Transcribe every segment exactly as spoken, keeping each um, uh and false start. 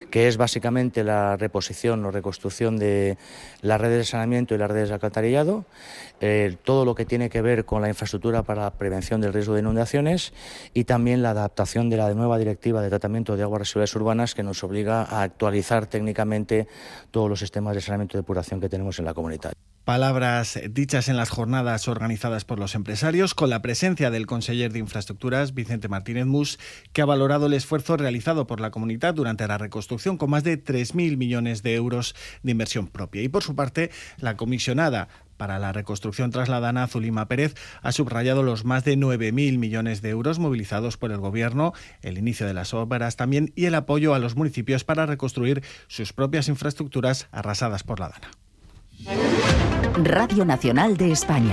que es básicamente la reposición o reconstrucción de las redes de saneamiento y las redes de alcantarillado, eh, todo lo que tiene que ver con la infraestructura para la prevención del riesgo de inundaciones y también la adaptación de la nueva directiva de tratamiento de aguas residuales urbanas que nos obliga a actualizar técnicamente todos los sistemas de saneamiento y depuración que tenemos en la comunidad. Palabras dichas en las jornadas organizadas por los empresarios, con la presencia del conseller de Infraestructuras, Vicente Martínez Mus, que ha valorado el esfuerzo realizado por la comunidad durante la reconstrucción con más de tres mil millones de euros de inversión propia. Y por su parte, la comisionada para la reconstrucción trasladana, Zulima Pérez, ha subrayado los más de nueve mil millones de euros movilizados por el Gobierno, el inicio de las obras también y el apoyo a los municipios para reconstruir sus propias infraestructuras arrasadas por la Dana. Radio Nacional de España.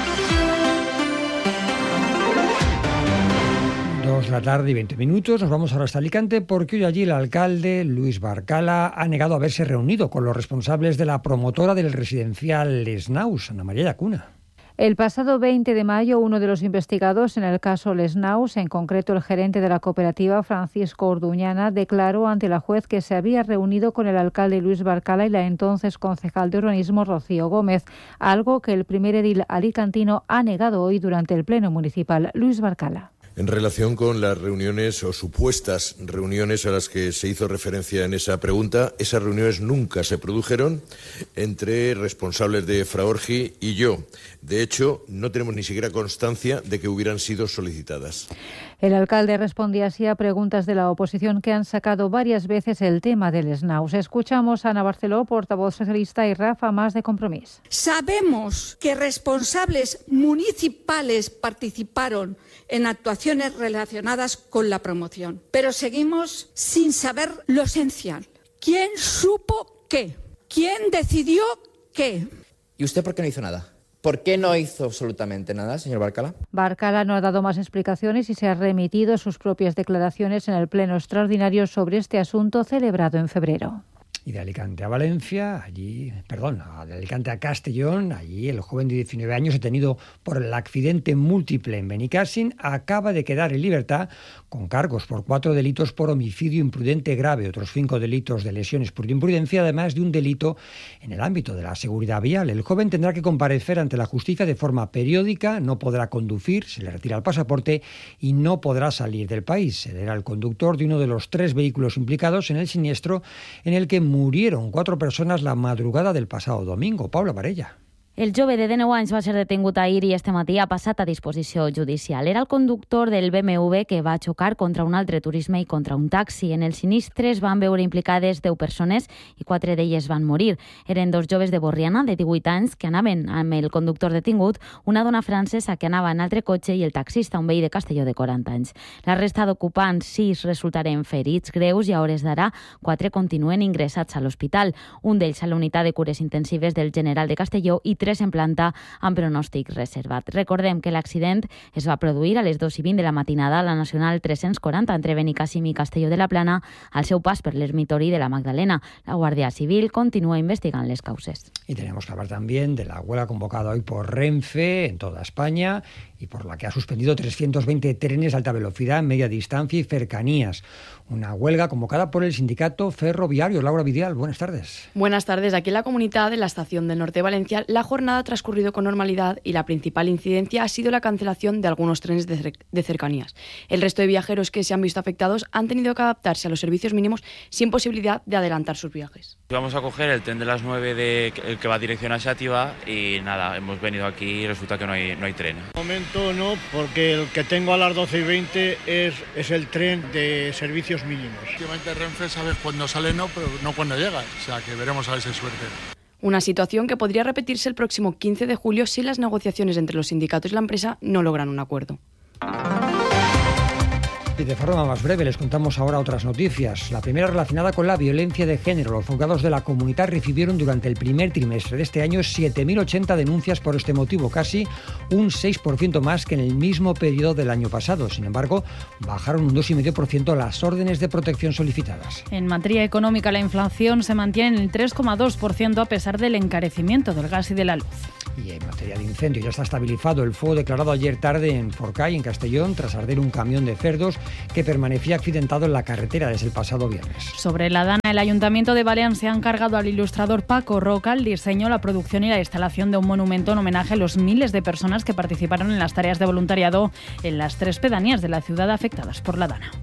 Dos de la tarde y veinte minutos. Nos vamos ahora hasta Alicante porque hoy allí el alcalde Luis Barcala ha negado haberse reunido con los responsables de la promotora del residencial Les Naus, Ana María Llacuna. El pasado veinte de mayo, uno de los investigados en el caso Les Naus, en concreto el gerente de la cooperativa, Francisco Orduñana, declaró ante la juez que se había reunido con el alcalde Luis Barcala y la entonces concejal de urbanismo Rocío Gómez, algo que el primer edil alicantino ha negado hoy durante el pleno municipal. Luis Barcala. En relación con las reuniones o supuestas reuniones a las que se hizo referencia en esa pregunta, esas reuniones nunca se produjeron entre responsables de Fraorgi y yo. De hecho, no tenemos ni siquiera constancia de que hubieran sido solicitadas. El alcalde respondía así a preguntas de la oposición que han sacado varias veces el tema del Les Naus. Escuchamos a Ana Barceló, portavoz socialista, y Rafa Mas de Compromís. Sabemos que responsables municipales participaron en actuaciones relacionadas con la promoción, pero seguimos sin saber lo esencial. ¿Quién supo qué? ¿Quién decidió qué? ¿Y usted por qué no hizo nada? ¿Por qué no hizo absolutamente nada, señor Barcala? Barcala no ha dado más explicaciones y se ha remitido a sus propias declaraciones en el pleno extraordinario sobre este asunto celebrado en febrero. Y de Alicante a Valencia, allí, perdón, de Alicante a Castellón, allí el joven de diecinueve años detenido por el accidente múltiple en Benicàssim acaba de quedar en libertad con cargos por cuatro delitos por homicidio imprudente grave, otros cinco delitos de lesiones por imprudencia, además de un delito en el ámbito de la seguridad vial. El joven tendrá que comparecer ante la justicia de forma periódica, no podrá conducir, se le retira el pasaporte y no podrá salir del país. Él era el conductor de uno de los tres vehículos implicados en el siniestro en el que murieron cuatro personas la madrugada del pasado domingo. Paula Varella. El jove de dinou anys va ser detingut ahir i este matí ha passat a disposició judicial. Era el conductor del B M W que va xocar contra un altre turisme i contra un taxi. En el sinistre es van veure implicades deu persones i quatre d'elles van morir. Eren dos joves de Borriana, de divuit anys, que anaven amb el conductor detingut, una dona francesa que anava en altre cotxe i el taxista, un veí de Castelló de quaranta anys. La resta d'ocupants, sis resultaren ferits greus i a hores d'ara quatre continuen ingressats a l'hospital. Un d'ells a la unitat de cures intensives del General de Castelló i tres en planta amb pronòstic reservat. Recordem que l'accident es va produir a les dos i vint de la matinada a la Nacional tres-cents quaranta entre Benicàssim i Castelló de la Plana al seu pas per l'ermitori de la Magdalena. La Guàrdia Civil continúa investigant les causes. Y tenemos que hablar también de la huelga convocada hoy por Renfe en toda España y por la que ha suspendido trescientos veinte trenes de alta velocidad, media distancia y cercanías. Una huelga convocada por el sindicato ferroviario. Laura Vidial, buenas tardes. Buenas tardes. Aquí en la comunidad de la estación del Norte de Valencia, la jornada ha transcurrido con normalidad y la principal incidencia ha sido la cancelación de algunos trenes de, cer- de cercanías. El resto de viajeros que se han visto afectados han tenido que adaptarse a los servicios mínimos sin posibilidad de adelantar sus viajes. Vamos a coger el tren de las nueve de, el que va a dirección a Xàtiva y nada, hemos venido aquí y resulta que no hay, no hay tren. De momento no, porque el que tengo a las doce y veinte es, es el tren de servicios mínimos. Últimamente Renfe sabes cuándo sale, no, pero no cuándo llega, o sea que veremos a ver si hay suerte. Una situación que podría repetirse el próximo quince de julio si las negociaciones entre los sindicatos y la empresa no logran un acuerdo. Y de forma más breve les contamos ahora otras noticias. La primera relacionada con la violencia de género. Los juzgados de la comunidad recibieron durante el primer trimestre de este año siete mil ochenta denuncias por este motivo, casi un seis por ciento más que en el mismo periodo del año pasado. Sin embargo, bajaron un dos coma cinco por ciento las órdenes de protección solicitadas. En materia económica, la inflación se mantiene en el tres coma dos por ciento a pesar del encarecimiento del gas y de la luz. Y en materia de incendio, ya está estabilizado el fuego declarado ayer tarde en Forcall, en Castellón, tras arder un camión de cerdos que permanecía accidentado en la carretera desde el pasado viernes. Sobre la Dana, el Ayuntamiento de Baleán se ha encargado al ilustrador Paco Roca el diseño, la producción y la instalación de un monumento en homenaje a los miles de personas que participaron en las tareas de voluntariado en las tres pedanías de la ciudad afectadas por la Dana.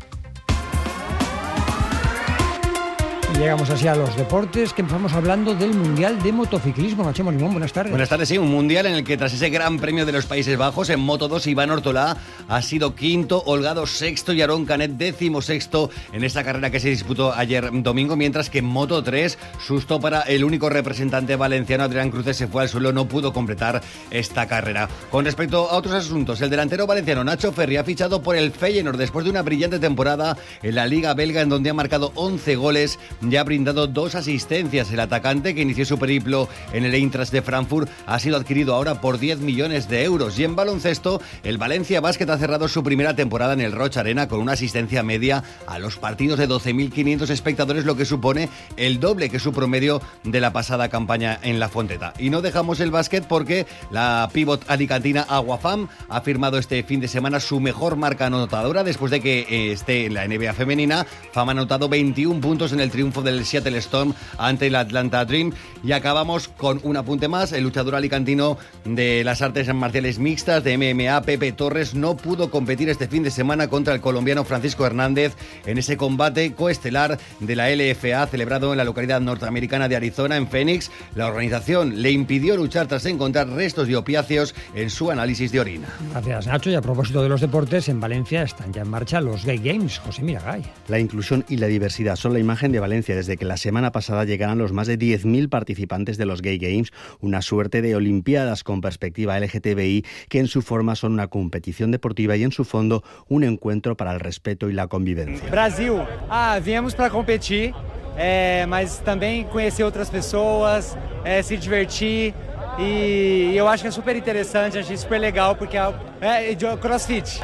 Llegamos así a los deportes, que empezamos hablando del Mundial de Motociclismo. Nacho Molimón, buenas tardes. Buenas tardes, sí, un Mundial en el que tras ese Gran Premio de los Países Bajos en Moto dos, Iván Ortolá ha sido quinto, Holgado sexto y Aarón Canet décimo sexto en esta carrera que se disputó ayer domingo, mientras que en Moto tres, susto para el único representante valenciano, Adrián Cruces, se fue al suelo, no pudo completar esta carrera. Con respecto a otros asuntos, el delantero valenciano Nacho Ferri ha fichado por el Feyenoord después de una brillante temporada en la Liga Belga, en donde ha marcado once goles. Ya ha brindado dos asistencias. El atacante, que inició su periplo en el Eintracht de Frankfurt, ha sido adquirido ahora por diez millones de euros. Y en baloncesto, el Valencia Basket ha cerrado su primera temporada en el Roig Arena con una asistencia media a los partidos de doce mil quinientos espectadores, lo que supone el doble que su promedio de la pasada campaña en la Fonteta. Y no dejamos el básquet porque la pívot alicantina Aguafam ha firmado este fin de semana su mejor marca anotadora después de que esté en la N B A femenina. Fam ha anotado veintiún puntos en el triunfo del Seattle Storm ante el Atlanta Dream. Y acabamos con un apunte más. El luchador alicantino de las artes marciales mixtas de M M A, Pepe Torres, no pudo competir este fin de semana contra el colombiano Francisco Hernández en ese combate coestelar de la L F A celebrado en la localidad norteamericana de Arizona, en Phoenix. La organización le impidió luchar tras encontrar restos de opiáceos en su análisis de orina. Gracias, Nacho. Y a propósito de los deportes, en Valencia están ya en marcha los Gay Games. José Miragay. La inclusión y la diversidad son la imagen de Valencia desde que la semana pasada llegaran los más de diez mil participantes de los Gay Games, una suerte de olimpiadas con perspectiva L G T B I que en su forma son una competición deportiva y en su fondo un encuentro para el respeto y la convivencia. Brasil, ah, viemos para competir, é, mas também conhecer outras pessoas, é, se divertir. E eu acho que é super interessante, achei super legal porque é, é CrossFit.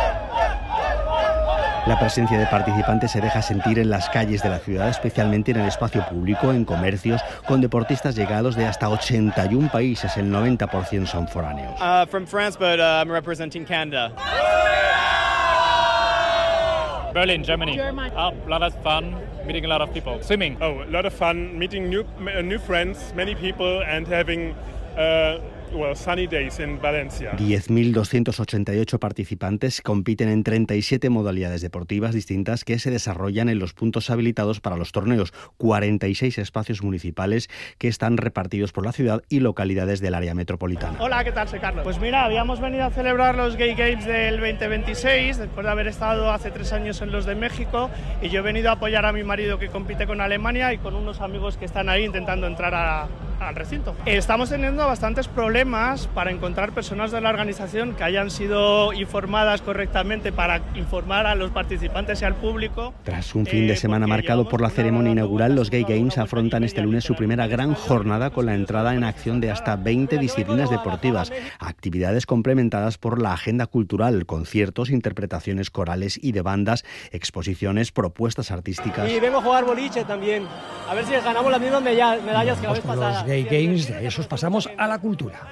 La presencia de participantes se deja sentir en las calles de la ciudad, especialmente en el espacio público, en comercios, con deportistas llegados de hasta ochenta y un países, el noventa por ciento son foráneos. Uh, from France, but uh, I'm representing Canada. Berlin, Germany. German. Oh, a lot of fun, meeting a lot of people. Swimming. Oh, a lot of fun, meeting new uh, new friends, many people, and having uh, well, sunny days in Valencia. diez mil doscientos ochenta y ocho participantes compiten en treinta y siete modalidades deportivas distintas que se desarrollan en los puntos habilitados para los torneos, cuarenta y seis espacios municipales que están repartidos por la ciudad y localidades del área metropolitana. Hola, ¿qué tal? Soy Carlos. Pues mira, habíamos venido a celebrar los Gay Games del veinte veintiséis, después de haber estado hace tres años en los de México, y yo he venido a apoyar a mi marido que compite con Alemania y con unos amigos que están ahí intentando entrar a, al recinto. Estamos teniendo bastantes problemas para encontrar personas de la organización que hayan sido informadas correctamente para informar a los participantes y al público. Tras un fin de semana marcado por la ceremonia inaugural, los Gay Games afrontan este lunes su primera gran jornada con la entrada en acción de hasta veinte disciplinas deportivas, actividades complementadas por la agenda cultural, conciertos, interpretaciones corales y de bandas, exposiciones, propuestas artísticas. Y vengo a jugar boliche también, a ver si ganamos las mismas medallas que la vez pasada. Los Gay Games, de esos pasamos a la cultura.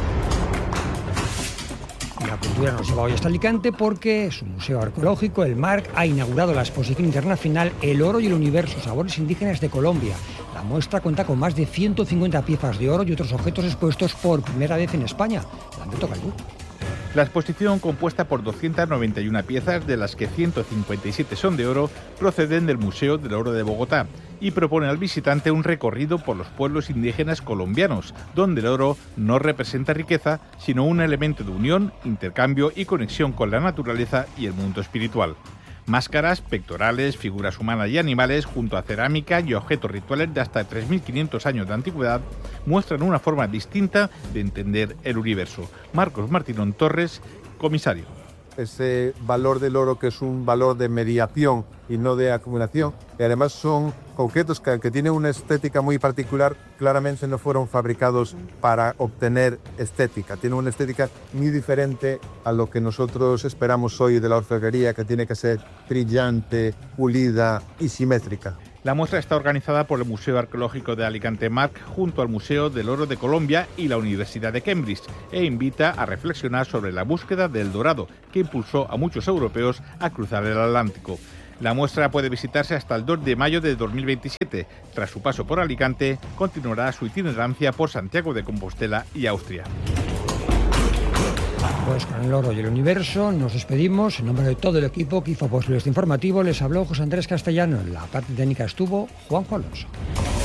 La cultura nos lleva hoy hasta Alicante porque su museo arqueológico, el MARC, ha inaugurado la exposición internacional El oro y el universo, sabores indígenas de Colombia. La muestra cuenta con más de ciento cincuenta piezas de oro y otros objetos expuestos por primera vez en España. Lamberto Calvo. La exposición, compuesta por doscientas noventa y una piezas, de las que ciento cincuenta y siete son de oro, proceden del Museo del Oro de Bogotá y propone al visitante un recorrido por los pueblos indígenas colombianos, donde el oro no representa riqueza, sino un elemento de unión, intercambio y conexión con la naturaleza y el mundo espiritual. Máscaras, pectorales, figuras humanas y animales, junto a cerámica y objetos rituales de hasta tres mil quinientos años de antigüedad, muestran una forma distinta de entender el universo. Marcos Martínón Torres, comisario. Ese valor del oro, que es un valor de mediación y no de acumulación, y además son objetos que, que tienen una estética muy particular, claramente no fueron fabricados para obtener estética, tienen una estética muy diferente a lo que nosotros esperamos hoy de la orfebrería, que tiene que ser brillante, pulida y simétrica. La muestra está organizada por el Museo Arqueológico de Alicante Marc junto al Museo del Oro de Colombia y la Universidad de Cambridge e invita a reflexionar sobre la búsqueda del dorado que impulsó a muchos europeos a cruzar el Atlántico. La muestra puede visitarse hasta el dos de mayo de dos mil veintisiete. Tras su paso por Alicante, continuará su itinerancia por Santiago de Compostela y Austria. Pues con el oro y el universo nos despedimos. En nombre de todo el equipo que hizo posible este informativo, les habló José Andrés Castellano. En la parte técnica estuvo Juanjo Alonso.